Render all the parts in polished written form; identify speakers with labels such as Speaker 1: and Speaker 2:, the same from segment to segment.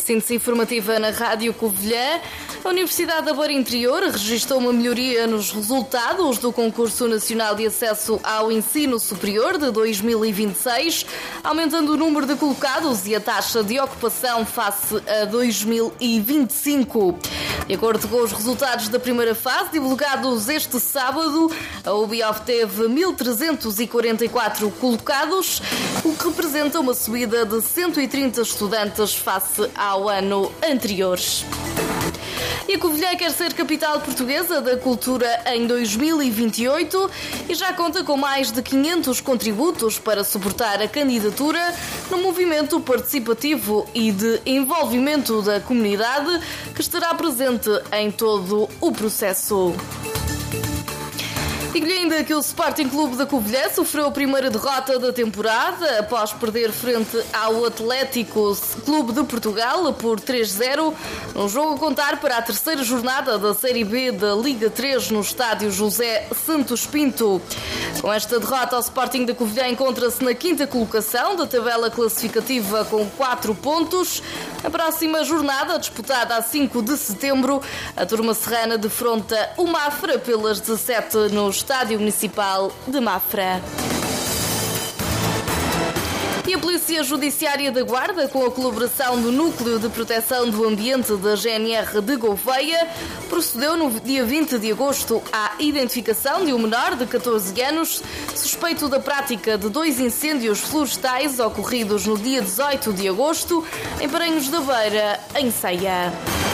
Speaker 1: Síntese informativa na Rádio Covilhã. A Universidade da Beira Interior registrou uma melhoria nos resultados do Concurso Nacional de Acesso ao Ensino Superior de 2026, aumentando o número de colocados e a taxa de ocupação face a 2025. De acordo com os resultados da primeira fase, divulgados este sábado, a UBI obteve 1.344 colocados, o que representa uma subida de 130 estudantes face ao ano anterior. E a Covilhã quer ser capital portuguesa da cultura em 2028 e já conta com mais de 500 contributos para suportar a candidatura no movimento participativo e de envolvimento da comunidade que estará presente em todo o processo. Digo-lhe ainda que o Sporting Clube da Covilhã sofreu a primeira derrota da temporada após perder frente ao Atlético Clube de Portugal por 3-0, num jogo a contar para a terceira jornada da Série B da Liga 3 no estádio José Santos Pinto. Com esta derrota, o Sporting da Covilhã encontra-se na quinta colocação da tabela classificativa com 4 pontos. Na próxima jornada, disputada a 5 de setembro, a turma serrana defronta o Mafra pelas 17 no Estádio Municipal de Mafra. E a Polícia Judiciária da Guarda, com a colaboração do Núcleo de Proteção do Ambiente da GNR de Gouveia, procedeu no dia 20 de agosto à identificação de um menor de 14 anos, suspeito da prática de 2 incêndios florestais ocorridos no dia 18 de agosto, em Paranhos da Beira, em Ceia.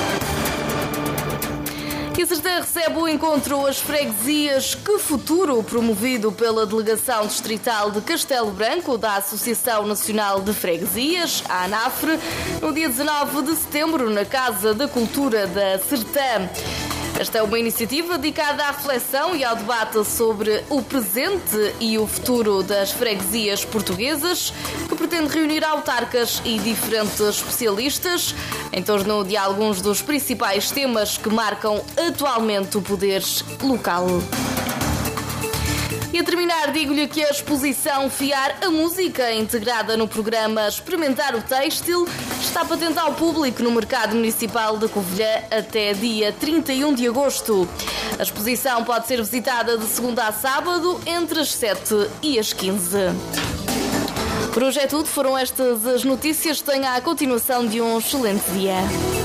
Speaker 1: E a Sertã recebe o encontro As Freguesias Que Futuro, promovido pela Delegação Distrital de Castelo Branco da Associação Nacional de Freguesias, a ANAFRE, no dia 19 de setembro, na Casa da Cultura da Sertã. Esta é uma iniciativa dedicada à reflexão e ao debate sobre o presente e o futuro das freguesias portuguesas, que pretende reunir autarcas e diferentes especialistas em torno de alguns dos principais temas que marcam atualmente o poder local. E a terminar, digo-lhe que a exposição Fiar a Música, integrada no programa Experimentar o Têxtil, está patente ao público no Mercado Municipal de Covilhã até dia 31 de agosto. A exposição pode ser visitada de segunda a sábado, entre as 7 e as 15. Por hoje é tudo, foram estas as notícias. Tenha a continuação de um excelente dia.